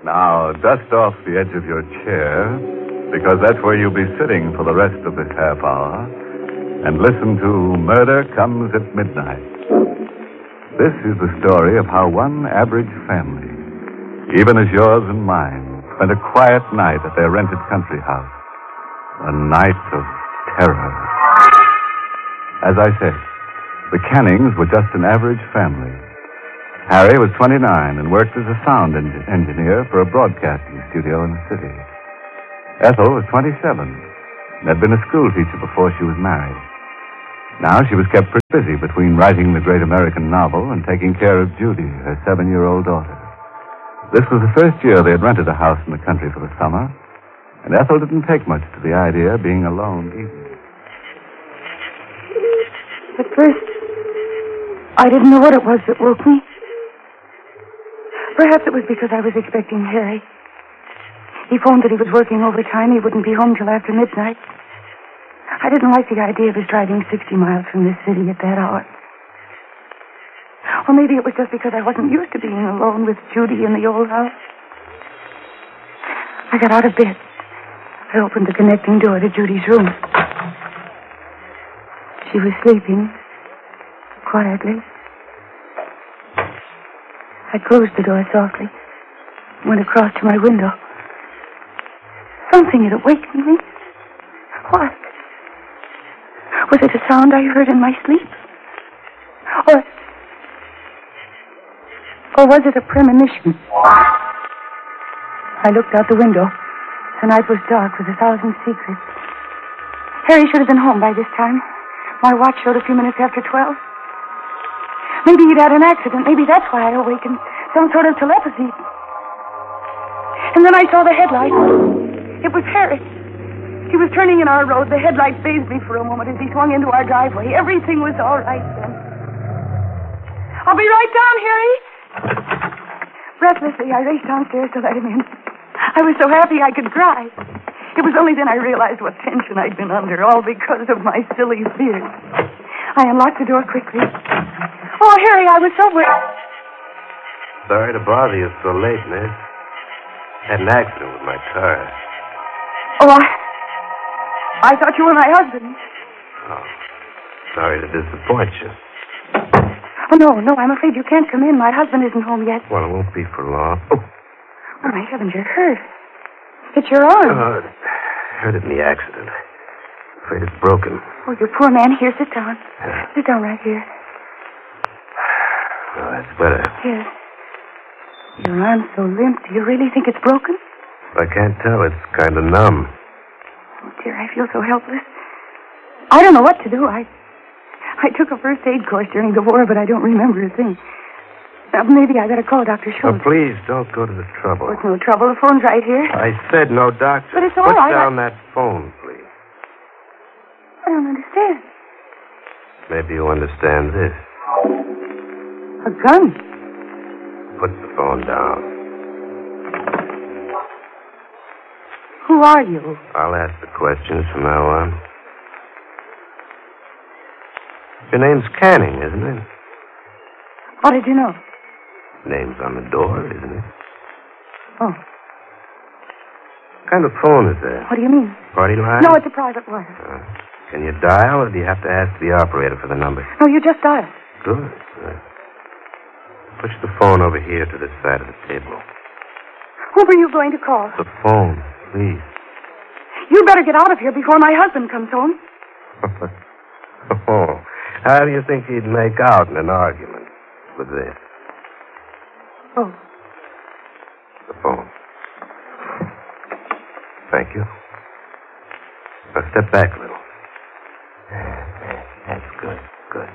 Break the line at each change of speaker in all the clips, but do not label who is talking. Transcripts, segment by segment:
Now, dust off the edge of your chair, because that's where you'll be sitting for the rest of this half hour, and listen to Murder Comes at Midnight. This is the story of how one average family, even as yours and mine, spent a quiet night at their rented country house. A night of terror. As I said, the Cannings were just an average family. Harry was 29 and worked as a sound engineer for a broadcasting studio in the city. Ethel was 27 and had been a school teacher before she was married. Now she was kept pretty busy between writing the great American novel and taking care of Judy, her 7-year-old daughter. This was the first year they had rented a house in the country for the summer, and Ethel didn't take much to the idea of being alone either.
At first, I didn't know what it was that woke me. Perhaps it was because I was expecting Harry. He phoned that he was working overtime. He wouldn't be home till after midnight. I didn't like the idea of his driving 60 miles from this city at that hour. Or maybe it was just because I wasn't used to being alone with Judy in the old house. I got out of bed. I opened the connecting door to Judy's room. She was sleeping quietly. I closed the door softly, went across to my window. Something had awakened me. What? Was it a sound I heard in my sleep? Or was it a premonition? I looked out the window. The night was dark with 1,000 secrets. Harry should have been home by this time. My watch showed a few minutes after 12. Maybe he'd had an accident. Maybe that's why I awakened. Some sort of telepathy. And then I saw the headlight. It was Harry. He was turning in our road. The headlight phased me for a moment as he swung into our driveway. Everything was all right then. I'll be right down, Harry. Breathlessly, I raced downstairs to let him in. I was so happy I could cry. It was only then I realized what tension I'd been under, all because of my silly fears. I unlocked the door quickly. Oh, Harry, I was so worried.
Sorry to bother you so late, miss. Had an accident with my car.
Oh, I thought you were my husband.
Oh, sorry to disappoint you.
Oh, no, I'm afraid you can't come in. My husband isn't home yet.
Well, it won't be for long.
Oh, my heavens, you're hurt. It's your arm.
Hurt it in the accident. Afraid it's broken.
Oh, you poor man. Here, sit down.
Yeah.
Sit down right here.
Oh, that's better.
Here. Your arm's so limp. Do you really think it's broken?
I can't tell. It's kind of numb.
Oh, dear, I feel so helpless. I don't know what to do. I took a first aid course during the war, but I don't remember a thing. Maybe I better call Dr. Schultz.
Oh, please, don't go to the trouble.
Oh, it's no trouble. The phone's right here.
I said no, doctor.
But it's all
Put
right.
down that phone, please.
I don't understand.
Maybe you understand this.
A gun?
Put the phone down.
Who are you?
I'll ask the questions from now on. Your name's Canning, isn't it?
How did you know?
Name's on the door, isn't it?
Oh.
What kind of phone is that?
What do you mean?
Party line?
No, it's a private wire.
Can you dial, or do you have to ask the operator for the number?
No, you just dial.
Good. Push the phone over here to this side of the table.
Who were you going to call?
The phone, please.
You better get out of here before my husband comes home.
Oh, how do you think he'd make out in an argument with this?
Oh.
The phone. Thank you. Now step back a little. That's good. Good.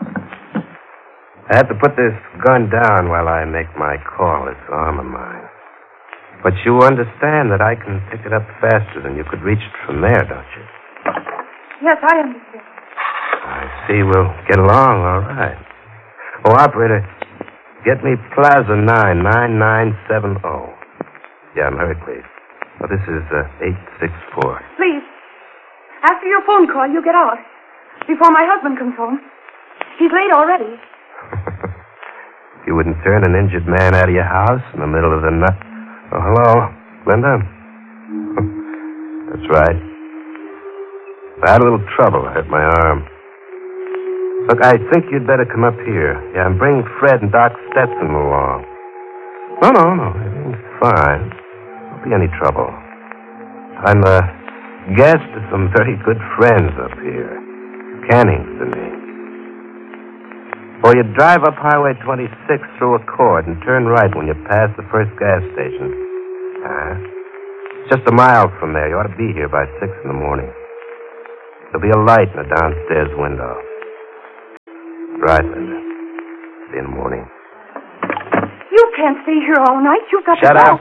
I have to put this gun down while I make my call. It's arm of mine. But you understand that I can pick it up faster than you could reach it from there, don't you?
Yes, I understand.
I see we'll get along all right. Oh, operator, get me Plaza 99970. Yeah, hurry, please. Oh, this is 864.
Please. After your phone call, you get out. Before my husband comes home. He's late already.
You wouldn't turn an injured man out of your house in the middle of the night. Oh, hello. Linda? That's right. I had a little trouble. I hurt my arm. Look, I think you'd better come up here. Yeah, I'm bringing Fred and Doc Stetson along. No. Everything's fine. Won't be any trouble. I'm a guest of some very good friends up here. Canning's the name. Or you drive up Highway 26 through Accord and turn right when you pass the first gas station. Just a mile from there. You ought to be here by 6 in the morning. There'll be a light in the downstairs window. Right, Linda. See you in the morning.
You can't stay here all night. You've got to go.
Shut up.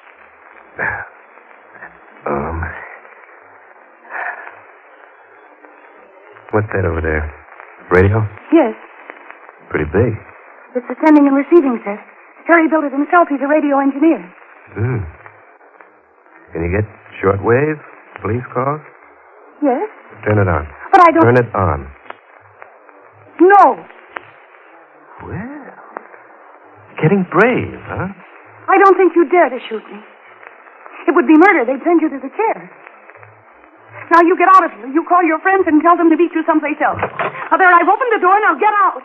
What's that over there? Radio?
Yes.
Pretty big.
It's a sending and receiving set. Harry built it himself. He's a radio engineer.
Can you get shortwave? Police calls?
Yes.
Turn it on.
But I don't...
Turn it on.
No.
Well, getting brave, huh?
I don't think you'd dare to shoot me. It would be murder. They'd send you to the chair. Now you get out of here. You call your friends and tell them to meet you someplace else. Now there, I've opened the door. Now get out.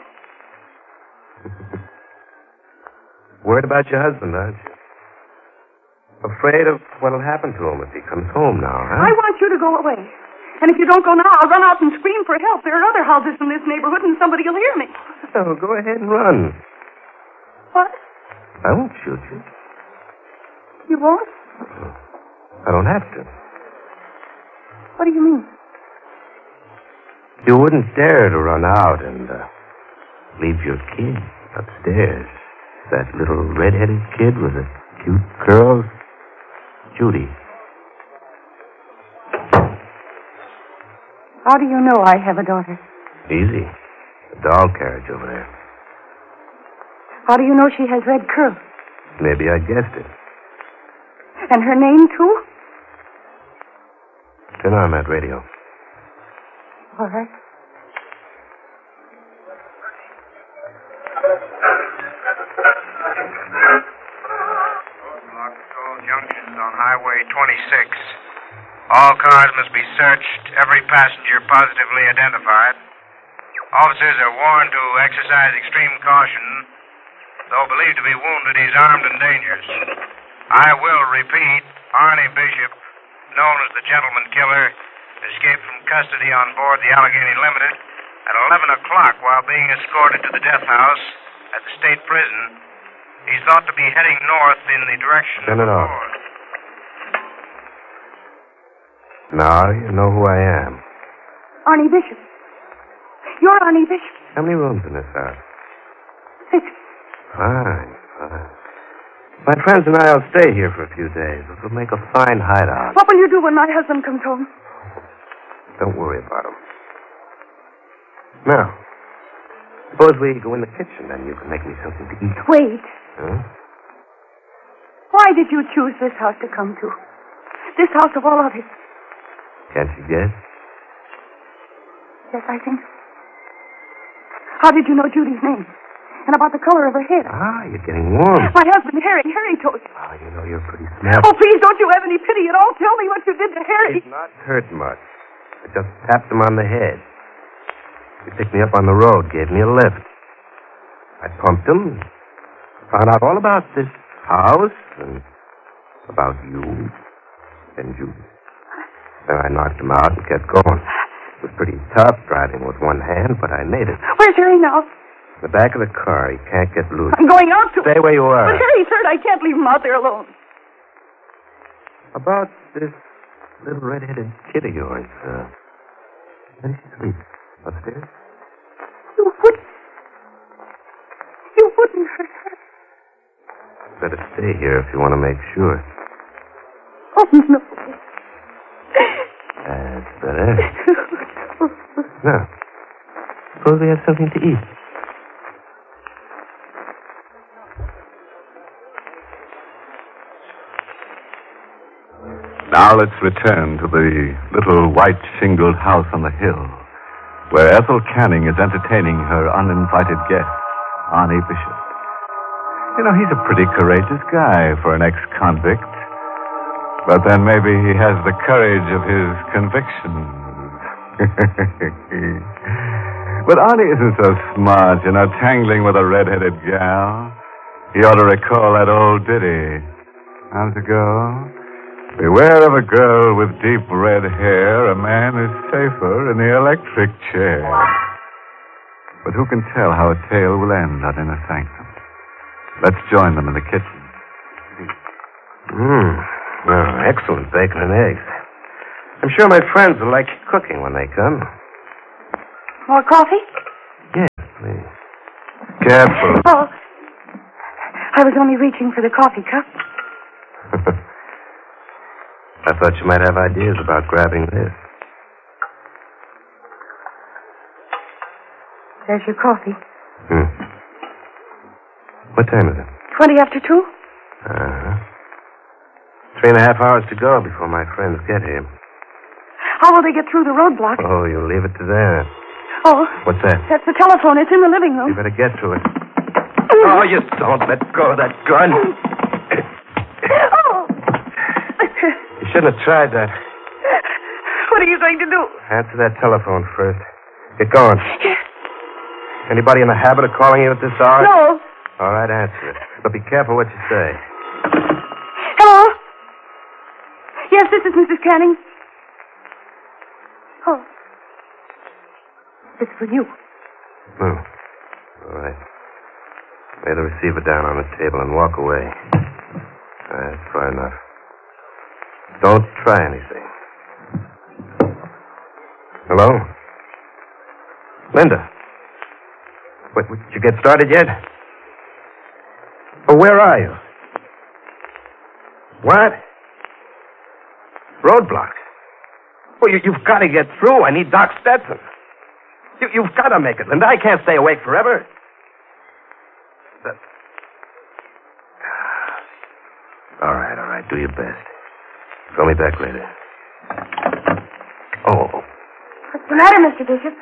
Worried about your husband, aren't you? Afraid of what'll happen to him if he comes home now, huh?
I want you to go away. And if you don't go now, I'll run out and scream for help. There are other houses in this neighborhood, and somebody will hear me.
Oh, go ahead and run.
What?
I won't shoot you.
You won't?
I don't have to.
What do you mean?
You wouldn't dare to run out and leave your kid upstairs. That little red-headed kid with the cute curls. Judy.
How do you know I have a daughter?
Easy. The doll carriage over there.
How do you know she has red curls?
Maybe I guessed it.
And her name, too?
Turn on that radio.
All right.
Junctions on Highway 26. All cars must be searched, every passenger positively identified. Officers are warned to exercise extreme caution. Though believed to be wounded, he's armed and dangerous. I will repeat, Arnie Bishop, known as the Gentleman Killer, escaped from custody on board the Allegheny Limited at 11 o'clock while being escorted to the death house at the state prison. He's thought to be heading north in the direction
Turn it
of
off. Now you know who I am.
Arnie Bishop. You're Arnie Bishop.
How many rooms in this house?
6.
Fine. My friends and I will stay here for a few days. It'll make a fine hideout.
What will you do when my husband comes home?
Don't worry about him. Now, suppose we go in the kitchen, then you can make me something to eat.
Wait.
Huh?
Why did you choose this house to come to? This house of all others.
Can't you guess?
Yes, I think. How did you know Judy's name? And about the color of her hair?
Ah, you're getting warm.
My husband, Harry told you.
Oh, you know, you're pretty smart.
Oh, please, don't you have any pity at all? Tell me what you did to Harry.
He's not hurt much. I just tapped him on the head. He picked me up on the road, gave me a lift. I pumped him, found out all about this house and about you and Judy. Then I knocked him out and kept going. It was pretty tough driving with one hand, but I made it.
Where's Harry now?
In the back of the car. He can't get loose.
I'm going out to...
Stay where you are.
But Harry's hurt. I can't leave him out there alone.
About this little red-headed kid of yours, where does she sleep? Upstairs?
You wouldn't hurt her.
Better stay here if you want to make sure.
Oh, no.
That's better. Now, suppose we have something to eat.
Now let's return to the little white shingled house on the hill, where Ethel Canning is entertaining her uninvited guest, Arnie Bishop. You know, he's a pretty courageous guy for an ex-convict. But then maybe he has the courage of his convictions. But Arnie isn't so smart, you know, tangling with a red-headed gal. He ought to recall that old ditty. How's it go? Beware of a girl with deep red hair. A man is safer in the electric chair. But who can tell how a tale will end out in a sanctum? Let's join them in the kitchen.
Well, excellent bacon and eggs. I'm sure my friends will like cooking when they come.
More coffee?
Yes, please. Careful.
Oh, I was only reaching for the coffee cup.
I thought you might have ideas about grabbing this.
There's your coffee.
What time is it?
20 after 2?
3.5 hours to go before my friends get here.
How will they get through the roadblock?
Oh, you'll leave it to them.
Oh.
What's that?
That's the telephone. It's in the living room.
You better get to it. Oh, you don't let go of that gun.
Oh.
You shouldn't have tried that.
What are you going to do?
Answer that telephone first. Get going.
Yes.
Anybody in the habit of calling you at this hour?
No.
All right, answer it. But be careful what you say.
Hello? Yes, this is Mrs. Canning. Oh. It's for you.
Oh. All right. Lay the receiver down on the table and walk away. That's far enough. Don't try anything. Hello? Linda? What, did you get started yet? Oh, where are you? What? Roadblock. Well, you've got to get through. I need Doc Stetson. You've got to make it, Linda. I can't stay awake forever. All right. Do your best. Call me back later. Oh.
What's the matter, Mr. Bishop?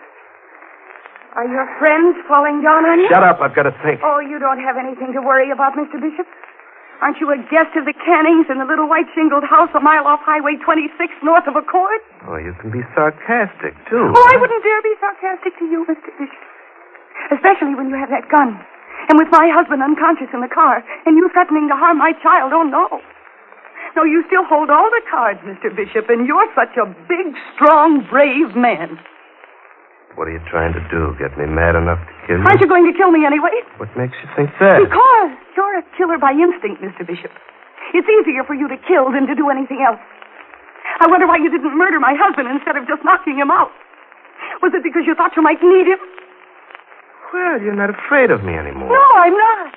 Are your friends falling down on you?
Shut up. I've got to think.
Oh, you don't have anything to worry about, Mr. Bishop. Aren't you a guest of the Cannings in the little white shingled house a mile off Highway 26 north of Accord?
Oh, you can be sarcastic, too.
Oh, I wouldn't dare be sarcastic to you, Mr. Bishop. Especially when you have that gun. And with my husband unconscious in the car, and you threatening to harm my child. Oh, no. No, you still hold all the cards, Mr. Bishop, and you're such a big, strong, brave man.
What are you trying to do? Get me mad enough to kill you?
Aren't you going to kill me anyway?
What makes you think that?
Because you're a killer by instinct, Mr. Bishop. It's easier for you to kill than to do anything else. I wonder why you didn't murder my husband instead of just knocking him out. Was it because you thought you might need him?
Well, you're not afraid of me anymore.
No, I'm not.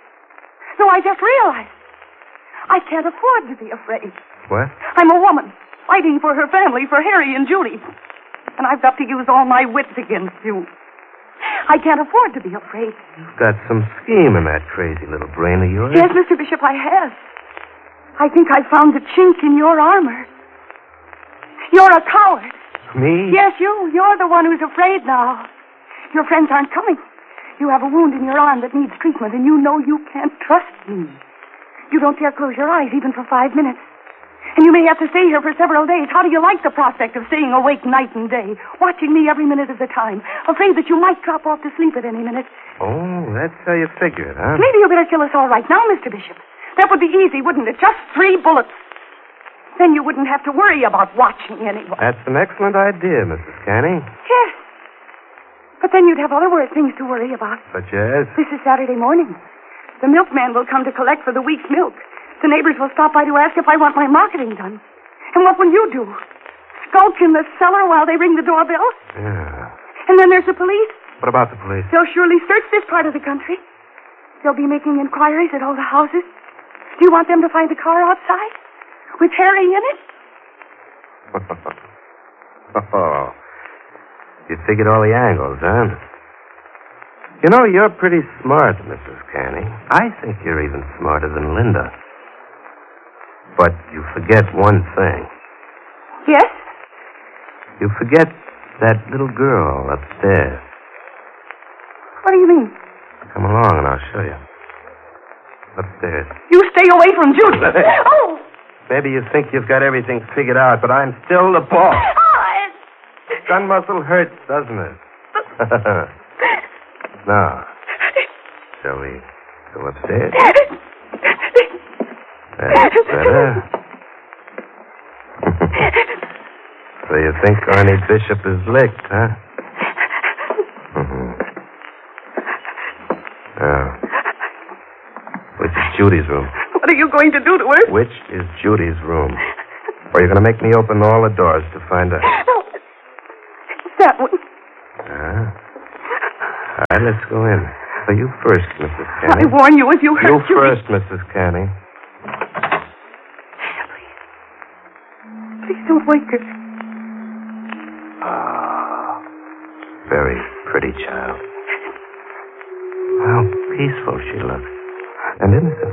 No, I just realized I can't afford to be afraid.
What?
I'm a woman fighting for her family, for Harry and Judy. And I've got to use all my wits against you. I can't afford to be afraid.
You've got some scheme in that crazy little brain of yours.
Yes, Mr. Bishop, I have. I think I found the chink in your armor. You're a coward.
Me?
Yes, you. You're the one who's afraid now. Your friends aren't coming. You have a wound in your arm that needs treatment, and you know you can't trust me. You don't dare close your eyes even for 5 minutes. And you may have to stay here for several days. How do you like the prospect of staying awake night and day, watching me every minute of the time, afraid that you might drop off to sleep at any minute?
Oh, that's how you figure it, huh?
Maybe you better kill us all right now, Mr. Bishop. That would be easy, wouldn't it? Just 3 bullets. Then you wouldn't have to worry about watching anyone.
That's an excellent idea, Mrs. Canning.
Yes. But then you'd have other things to worry about.
Such as?
This is Saturday morning. The milkman will come to collect for the week's milk. The neighbors will stop by to ask if I want my marketing done. And what will you do? Skulk in the cellar while they ring the doorbell?
Yeah.
And then there's the police.
What about the police?
They'll surely search this part of the country. They'll be making inquiries at all the houses. Do you want them to find the car outside? With Harry in it?
Oh. You figured all the angles, huh? You know, you're pretty smart, Mrs. Canning. I think you're even smarter than Linda. But you forget one thing.
Yes?
You forget that little girl upstairs.
What do you mean?
Come along and I'll show you. Upstairs.
You stay away from Judy. Oh!
Maybe you think you've got everything figured out, but I'm still the boss. Gun muscle hurts, doesn't it? Now, shall we go upstairs? That's better. So you think Arnie Bishop is licked, huh? Which is Judy's room?
What are you going to do to her?
Which is Judy's room? Or you're going to make me open all the doors to find out?
No. That one.
All right, let's go in. So you first, Mrs. Canny.
I warn you, if you hurt
You
Judy...
first, Mrs. Canny.
Please don't wake her.
Ah, very pretty child. How peaceful she looks. And innocent.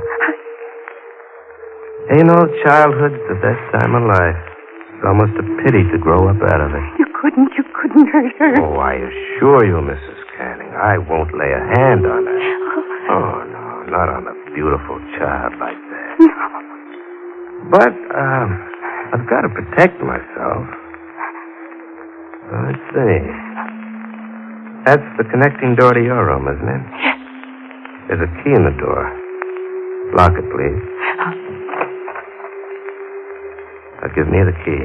You know, childhood's the best time of life. It's almost a pity to grow up out of it.
You couldn't hurt her.
Oh, I assure you, Mrs. Canning, I won't lay a hand on her. Oh, no, not on a beautiful child like that.
No.
But, I've got to protect myself. Let's see. That's the connecting door to your room, isn't it?
Yes.
There's a key in the door. Lock it, please. Now, give me the key.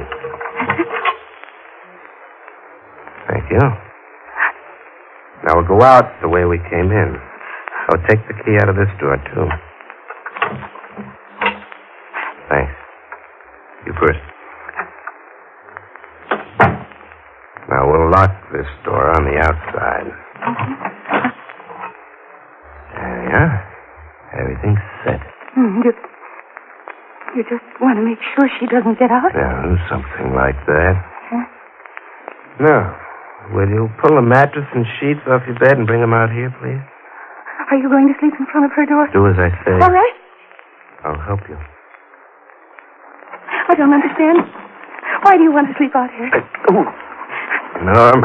Thank you. Now, we'll go out the way we came in. I'll take the key out of this door, too. Thanks. You first. Now, we'll lock this door on the outside. There you are. Everything's set.
You just want to make sure she doesn't get out?
Yeah, something like that.
Huh?
Now, will you pull the mattress and sheets off your bed and bring them out here, please?
Are you going to sleep in front of her door?
Do as I say.
All right.
I'll help you.
I don't understand. Why do you want to sleep out here?
Norm.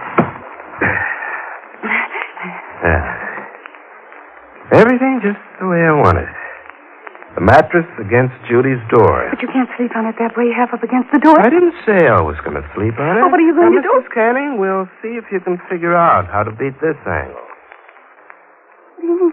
Everything just the way I want it. The mattress against Judy's door.
But you can't sleep on it that way, half up against the door.
I didn't say I was going to sleep on it.
Oh, what are you going to do?
Mrs. Canning, we'll see if you can figure out how to beat this angle.
What do you mean?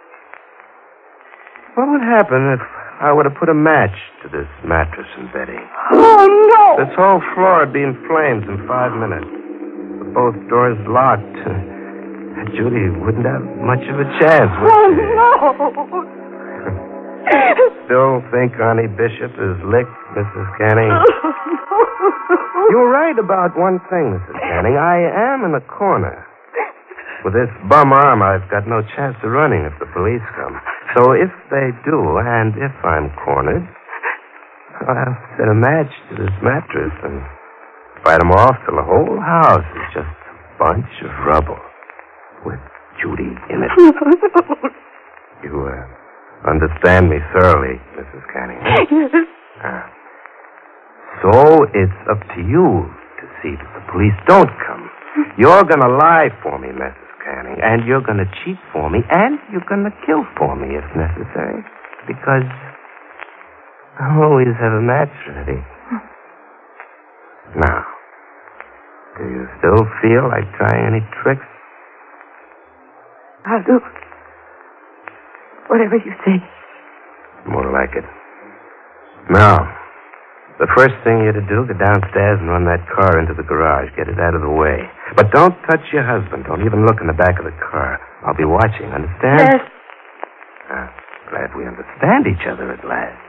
What would happen if I were to put a match to this mattress and bedding?
Oh, no!
This whole floor would be in flames in 5 minutes. With both doors locked, Judy wouldn't have much of a chance, would she?
No!
Still think Arnie Bishop is licked, Mrs. Canning? You're right about one thing, Mrs. Canning. I am in a corner. With this bum arm, I've got no chance of running if the police come. So if they do, and if I'm cornered, I'll set a match to this mattress and fight them off till the whole house is just a bunch of rubble with Judy in it. You understand me thoroughly, Mrs. Canning?
Yes.
So it's up to you to see that the police don't come. You're going to lie for me, Mrs. Canning, and you're going to cheat for me, and you're going to kill for me if necessary, because I always have a match ready. Now, do you still feel like trying any tricks?
I'll do whatever you say.
More like it. Now, the first thing you're to do, go downstairs and run that car into the garage. Get it out of the way. But don't touch your husband. Don't even look in the back of the car. I'll be watching, understand?
Yes.
Glad we understand each other at last.